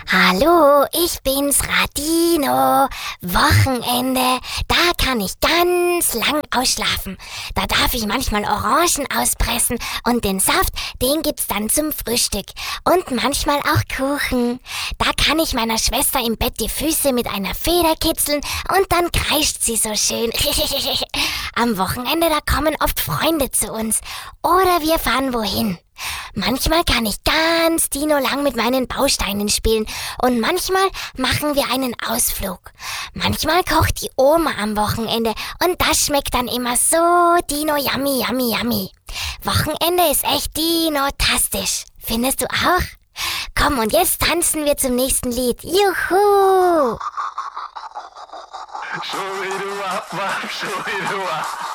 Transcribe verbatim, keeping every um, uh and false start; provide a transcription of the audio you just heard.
Hallo, ich bin's, Radino. Wochenende, da kann ich ganz lang ausschlafen. Da darf ich manchmal Orangen auspressen und den Saft, den gibt's dann zum Frühstück. Und manchmal auch Kuchen. Da kann ich meiner Schwester im Bett die Füße mit einer Feder kitzeln und dann kreischt sie so schön. Am Wochenende, da kommen oft Freunde zu uns. Oder wir fahren wohin. Manchmal kann ich ganz Dino lang mit meinen Bausteinen spielen und manchmal machen wir einen Ausflug. Manchmal kocht die Oma am Wochenende und das schmeckt dann immer so Dino yummy, yummy, yummy. Wochenende ist echt Dino-tastisch. Findest du auch? Komm, und jetzt tanzen wir zum nächsten Lied. Juhu! Shoo-be-doo-wop-wop, shoo-be-doo-wop.